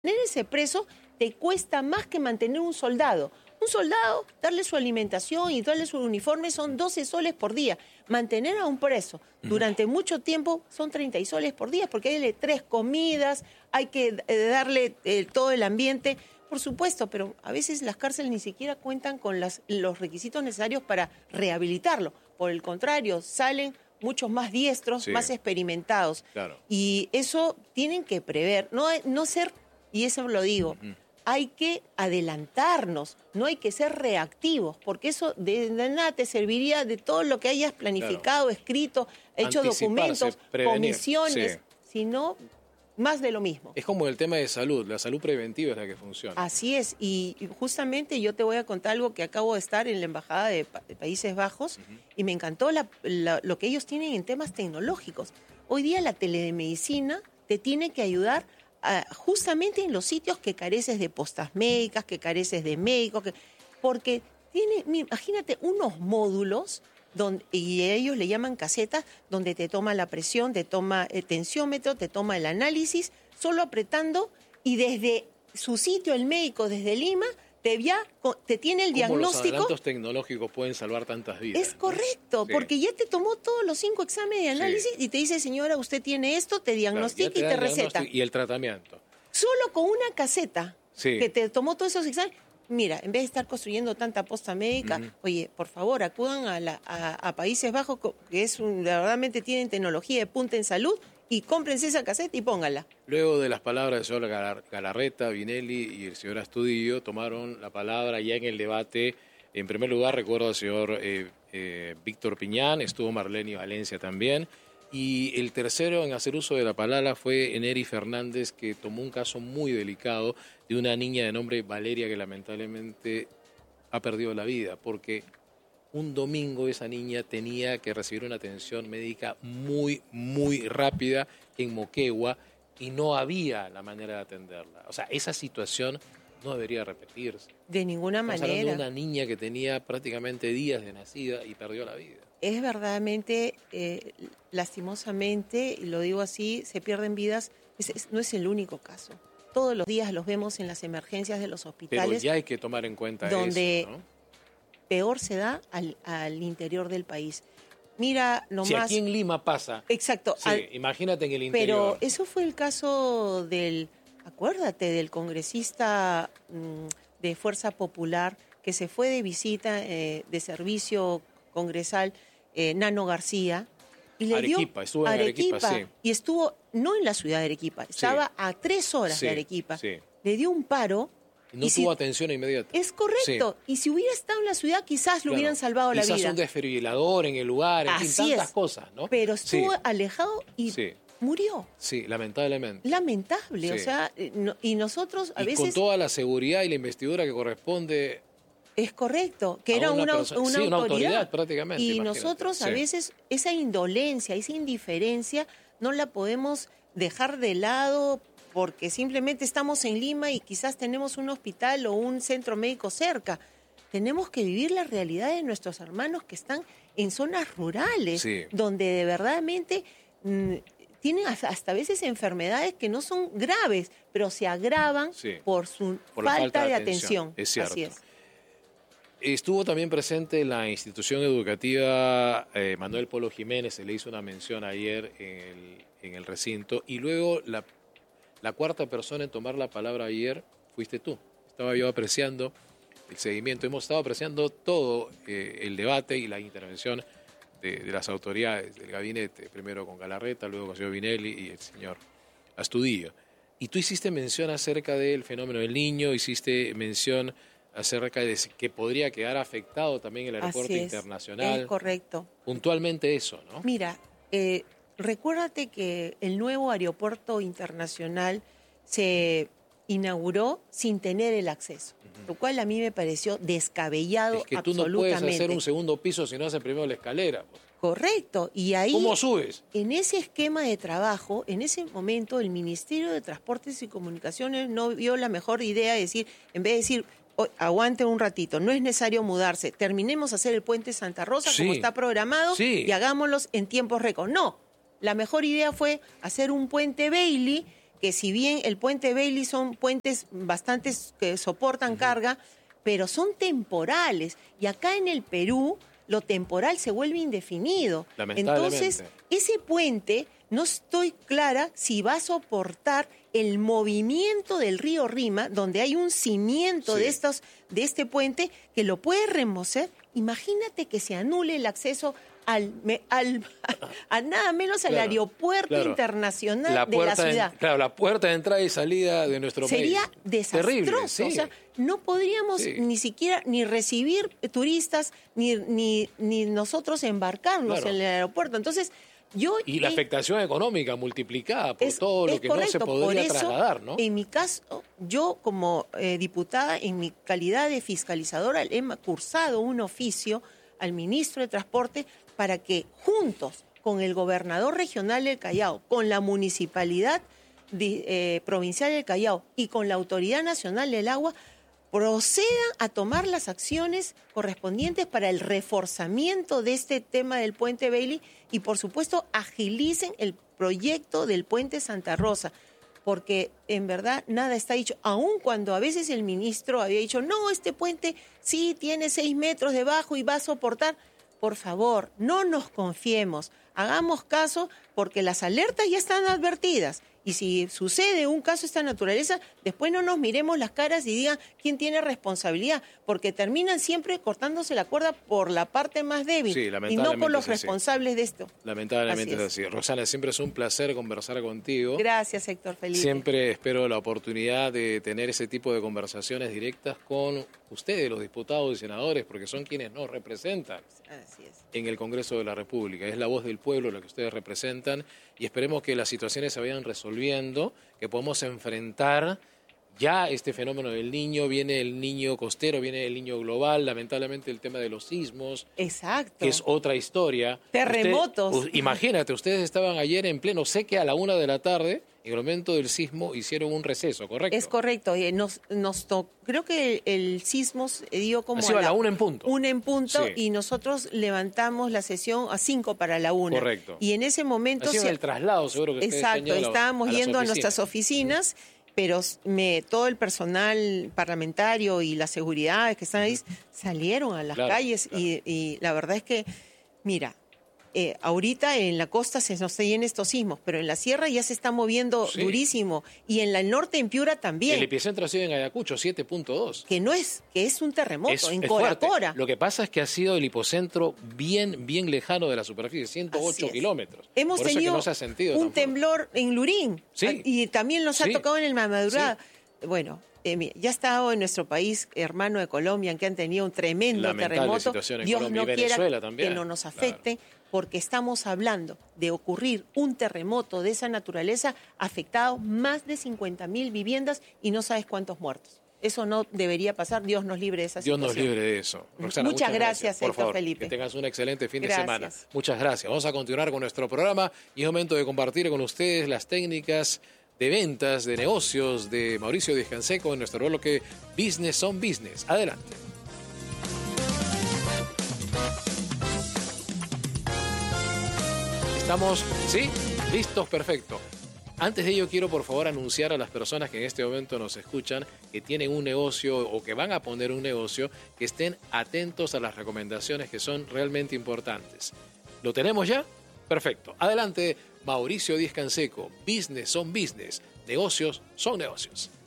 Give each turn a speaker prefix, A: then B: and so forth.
A: mantener ese preso te cuesta más que mantener un soldado. Un soldado, darle su alimentación y darle su uniforme son 12 soles por día. Mantener a un preso durante mucho tiempo son 30 soles por día, porque hay que darle 3 comidas, hay que darle todo el ambiente. Por supuesto, pero a veces las cárceles ni siquiera cuentan con los requisitos necesarios para rehabilitarlo. Por el contrario, salen muchos más diestros, más experimentados.
B: Claro.
A: Y eso tienen que prever, no ser, y eso lo digo, hay que adelantarnos, no hay que ser reactivos, porque eso de nada te serviría de todo lo que hayas planificado, escrito, hecho documentos, comisiones, sino más de lo mismo.
B: Es como el tema de salud, la salud preventiva es la que funciona.
A: Así es, y justamente yo te voy a contar algo que acabo de estar en la Embajada de Países Bajos y me encantó lo que ellos tienen en temas tecnológicos. Hoy día la telemedicina te tiene que ayudar justamente en los sitios que careces de postas médicas, que careces de médicos, porque imagínate, unos módulos y ellos le llaman casetas, donde te toma la presión, te toma el tensiómetro, te toma el análisis, solo apretando, y desde su sitio, el médico desde Lima, te tiene el diagnóstico.
B: Los adelantos tecnológicos pueden salvar tantas vidas.
A: Es correcto, porque ya te tomó todos los 5 exámenes de análisis y te dice, señora, usted tiene esto, te diagnostica y te receta.
B: Y el tratamiento.
A: Solo con una caseta que te tomó todos esos exámenes. Mira, en vez de estar construyendo tanta posta médica, oye, por favor, acudan a Países Bajos, que verdaderamente tienen tecnología de punta en salud, y cómprense esa caseta y pónganla.
B: Luego de las palabras del señor Galarreta, Vinelli y el señor Astudillo, tomaron la palabra ya en el debate. En primer lugar, recuerdo al señor Víctor Piñán, estuvo Marlene Valencia también. Y el tercero en hacer uso de la palabra fue Eneri Fernández, que tomó un caso muy delicado de una niña de nombre Valeria que lamentablemente ha perdido la vida, porque un domingo esa niña tenía que recibir una atención médica muy, muy rápida en Moquegua y no había la manera de atenderla. O sea, esa situación no debería repetirse.
A: De ninguna manera.
B: Estamos hablando de una niña que tenía prácticamente días de nacida y perdió la vida.
A: Es verdaderamente, lastimosamente, y lo digo así, se pierden vidas. No es el único caso. Todos los días los vemos en las emergencias de los hospitales.
B: Pero ya hay que tomar en cuenta
A: donde
B: eso, ¿no?
A: Peor se da al interior del país. Mira, nomás...
B: Si aquí en Lima pasa.
A: Exacto.
B: Sí, imagínate en el interior.
A: Pero eso fue el caso acuérdate, del congresista de Fuerza Popular que se fue de visita de servicio congresal, Nano García. Y
B: Estuvo en Arequipa, sí.
A: Y estuvo, no en la ciudad de Arequipa, estaba a 3 horas de Arequipa.
B: Sí.
A: Le dio un paro.
B: No tuvo atención inmediata.
A: Es correcto. Sí. Y si hubiera estado en la ciudad, quizás le hubieran salvado la vida.
B: Quizás un desfibrilador en el lugar, en fin, tantas cosas, ¿no?
A: Pero estuvo alejado y murió.
B: Sí, lamentablemente.
A: Lamentable, o sea, y nosotros a veces...
B: con toda la seguridad y la investidura que corresponde...
A: Es correcto, que era una
B: autoridad prácticamente.
A: Y nosotros a veces esa indolencia, esa indiferencia, no la podemos dejar de lado porque simplemente estamos en Lima y quizás tenemos un hospital o un centro médico cerca. Tenemos que vivir la realidad de nuestros hermanos que están en zonas rurales, donde de verdaderamente tienen hasta a veces enfermedades que no son graves, pero se agravan por su falta de atención.
B: Es cierto.
A: Así es.
B: Estuvo también presente la institución educativa Manuel Polo Jiménez, se le hizo una mención ayer en el recinto, y luego la cuarta persona en tomar la palabra ayer fuiste tú. Estaba yo apreciando el seguimiento, hemos estado apreciando todo el debate y la intervención de las autoridades del gabinete, primero con Galarreta, luego con el señor Vinelli y el señor Astudillo. Y tú hiciste mención acerca del fenómeno del niño, hiciste mención acerca de que podría quedar afectado también el aeropuerto internacional.
A: Es correcto.
B: Puntualmente eso, ¿no?
A: Mira, recuérdate que el nuevo aeropuerto internacional se inauguró sin tener el acceso, lo cual a mí me pareció descabellado.
B: Es que tú no puedes hacer un segundo piso si no haces primero la escalera. Pues.
A: Correcto, y ahí...
B: ¿Cómo subes?
A: En ese esquema de trabajo, en ese momento, el Ministerio de Transportes y Comunicaciones no vio la mejor idea de decir, en vez de decir, aguante un ratito, no es necesario mudarse, terminemos hacer el puente Santa Rosa como está programado y hagámoslos en tiempos récord. No, la mejor idea fue hacer un puente Bailey que si bien el puente Bailey son puentes bastantes que soportan carga, pero son temporales. Y acá en el Perú, lo temporal se vuelve indefinido. Entonces, ese puente, no estoy clara si va a soportar el movimiento del río Rima, donde hay un cimiento de este puente que lo puede remocer. Imagínate que se anule el acceso a nada menos al aeropuerto internacional de la ciudad.
B: La puerta de entrada y salida de nuestro país.
A: Sería desastroso.
B: Terrible, sí.
A: O sea, no podríamos ni siquiera ni recibir turistas, ni nosotros embarcarnos en el aeropuerto. Entonces,
B: y la afectación económica multiplicada por todo lo que
A: correcto,
B: no se podría trasladar, ¿no?
A: En mi caso, yo como diputada, en mi calidad de fiscalizadora, he cursado un oficio al ministro de Transporte para que juntos con el gobernador regional del Callao, con la municipalidad provincial del Callao y con la Autoridad Nacional del Agua, procedan a tomar las acciones correspondientes para el reforzamiento de este tema del puente Bailey y, por supuesto, agilicen el proyecto del puente Santa Rosa, porque en verdad nada está dicho, aun cuando a veces el ministro había dicho, no, este puente sí tiene 6 metros de bajo y va a soportar. Por favor, no nos confiemos, hagamos caso porque las alertas ya están advertidas. Y si sucede un caso de esta naturaleza, después no nos miremos las caras y digan quién tiene responsabilidad, porque terminan siempre cortándose la cuerda por la parte más débil y no por los responsables de esto.
B: Lamentablemente es así. Roxana, siempre es un placer conversar contigo.
A: Gracias, Héctor Felipe.
B: Siempre espero la oportunidad de tener ese tipo de conversaciones directas con ustedes, los diputados y senadores, porque son quienes nos representan en el Congreso de la República. Es la voz del pueblo la que ustedes representan y esperemos que las situaciones se vayan resolviendo, que podamos enfrentar ya este fenómeno del Niño. Viene el Niño costero, viene el Niño global, lamentablemente el tema de los sismos.
A: Exacto.
B: Que es otra historia.
A: Terremotos.
B: Imagínate, ustedes estaban ayer en pleno, sé que a la 1 de la tarde, en el momento del sismo, hicieron un receso, ¿correcto?
A: Es correcto. Creo que el sismo dio como
B: a la 1 en punto.
A: 1 en punto y nosotros levantamos la sesión a 5 para la 1.
B: Correcto.
A: Y en ese momento...
B: Ha sido el traslado, seguro que
A: exacto, estábamos yendo a nuestras oficinas, pero todo el personal parlamentario y las seguridades que están ahí salieron a las calles y la verdad es que, mira, ahorita en la costa se nos llenan estos sismos, pero en la sierra ya se está moviendo durísimo y en el norte, en Piura también.
B: El epicentro ha sido en Ayacucho, 7.2.
A: Que es un terremoto, en Coracora.
B: Lo que pasa es que ha sido el hipocentro bien lejano de la superficie, 108 kilómetros.
A: Hemos tenido
B: no se ha sentido
A: un temblor en Lurín y también nos ha tocado en el madrugada. Bueno, ya ha estado en nuestro país, hermano de Colombia, que han tenido un tremendo terremoto. Dios no quiera que no nos afecte, porque estamos hablando de ocurrir un terremoto de esa naturaleza, afectado más de 50.000 viviendas y no sabes cuántos muertos. Eso no debería pasar, Dios nos libre de esa situación.
B: Dios nos libre de eso. Roxana,
A: muchas gracias, Héctor Felipe.
B: Que tengas un excelente fin de semana. Muchas gracias. Vamos a continuar con nuestro programa y es momento de compartir con ustedes las técnicas de ventas, de negocios de Mauricio Díaz Canseco en nuestro bloque Business on Business. Adelante. ¿Estamos? ¿Sí? ¿Listos? Perfecto. Antes de ello, quiero por favor anunciar a las personas que en este momento nos escuchan, que tienen un negocio o que van a poner un negocio, que estén atentos a las recomendaciones que son realmente importantes. ¿Lo tenemos ya? Perfecto. Adelante, Mauricio Díaz Canseco, Business on Business. Negocios son negocios.